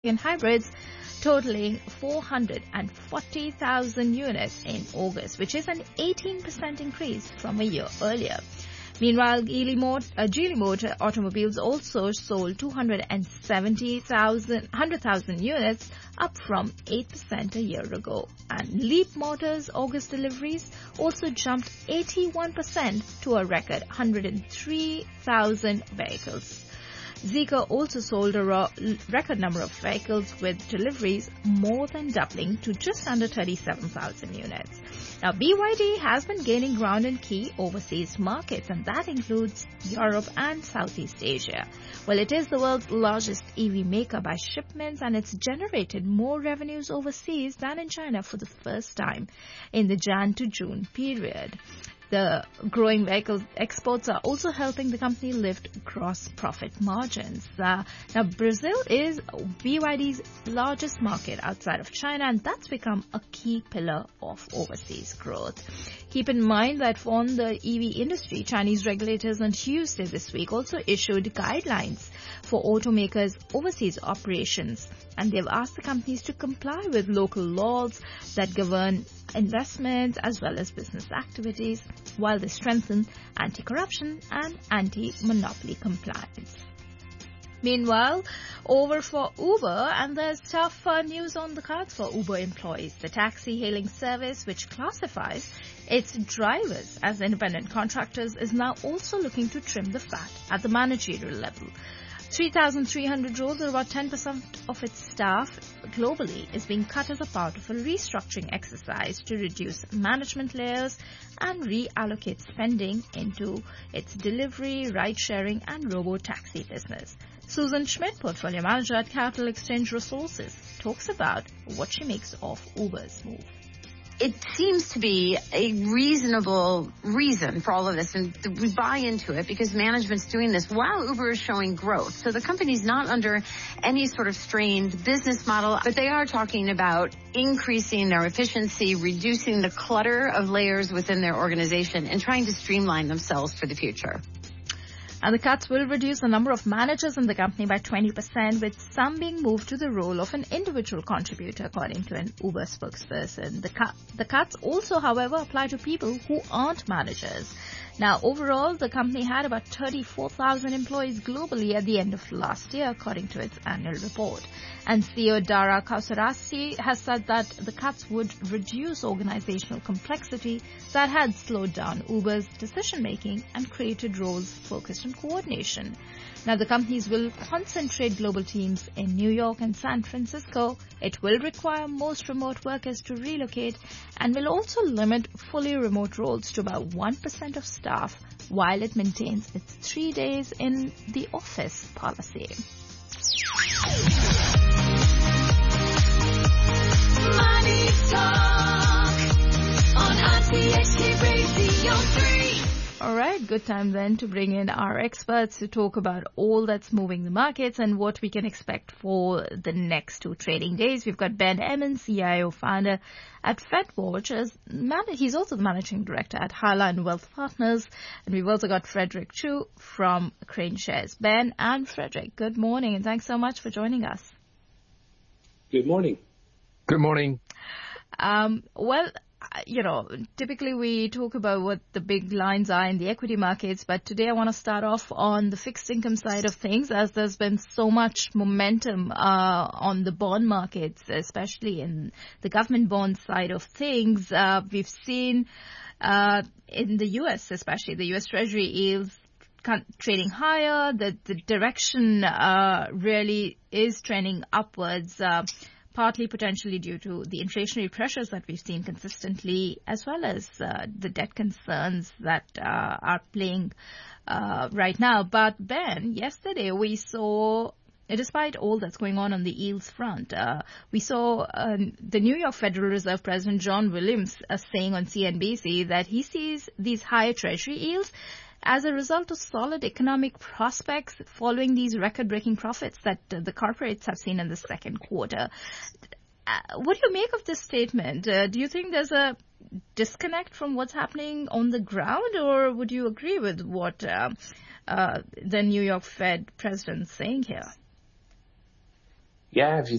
and hybrids totaling 440,000 units in August, which is an 18% increase from a year earlier. Meanwhile, Geely Motor Automobiles also sold 100,000 units, up from 8% a year ago. And Leap Motors' August deliveries also jumped 81% to a record 103,000 vehicles. Zeekr also sold a record number of vehicles, with deliveries more than doubling to just under 37,000 units. Now, BYD has been gaining ground in key overseas markets, and that includes Europe and Southeast Asia. Well, it is the world's largest EV maker by shipments, and it's generated more revenues overseas than in China for the first time in the Jan to June period. The growing vehicle exports are also helping the company lift gross profit margins. Now, Brazil is BYD's largest market outside of China, and that's become a key pillar of overseas growth. Keep in mind that on the EV industry, Chinese regulators on Tuesday this week also issued guidelines for automakers' overseas operations, and they've asked the companies to comply with local laws that govern investments as well as business activities, while they strengthen anti-corruption and anti-monopoly compliance. Meanwhile, over for Uber, and there's tough news on the cards for Uber employees. The taxi-hailing service, which classifies its drivers as independent contractors, is now also looking to trim the fat at the managerial level. 3,300 roles, or about 10% of its staff globally, is being cut as a part of a restructuring exercise to reduce management layers and reallocate spending into its delivery, ride-sharing and robo-taxi business. Susan Schmidt, portfolio manager at Capital Exchange Resources, talks about what she makes of Uber's move. It seems to be a reasonable reason for all of this, and we buy into it because management's doing this while Uber is showing growth. So the company's not under any sort of strained business model, but they are talking about increasing their efficiency, reducing the clutter of layers within their organization, and trying to streamline themselves for the future. And the cuts will reduce the number of managers in the company by 20%, with some being moved to the role of an individual contributor, according to an Uber spokesperson. The cuts also, however, apply to people who aren't managers. Now, overall, the company had about 34,000 employees globally at the end of last year, according to its annual report. And CEO Dara Khosrowshahi has said that the cuts would reduce organizational complexity that had slowed down Uber's decision-making and created roles focused on coordination. Now, the companies will concentrate global teams in New York and San Francisco. It will require most remote workers to relocate and will also limit fully remote roles to about 1% of staff, while it maintains its 3 days in the office policy. Money Talk on RTHK Radio 3. All right, good time then to bring in our experts to talk about all that's moving the markets and what we can expect for the next 2 trading days. We've got Ben Emmons, CIO founder at FedWatch. He's also the managing director at Highline Wealth Partners. And we've also got Frederick Chu from Crane Shares. Ben and Frederick, good morning, and thanks so much for joining us. Good morning. Good morning. Typically we talk about what the big lines are in the equity markets, but today I want to start off on the fixed income side of things, as there's been so much momentum on the bond markets, especially in the government bond side of things. We've seen in the U.S., especially the U.S. Treasury yields trading higher. The direction really is trending upwards, partly potentially due to the inflationary pressures that we've seen consistently, as well as the debt concerns that are playing right now. But Ben, yesterday we saw, despite all that's going on the yields front, we saw the New York Federal Reserve President John Williams saying on CNBC that he sees these higher Treasury yields as a result of solid economic prospects following these record-breaking profits that the corporates have seen in the second quarter. What do you make of this statement? Do you think there's a disconnect from what's happening on the ground, or would you agree with what the New York Fed president's saying here? Yeah, if you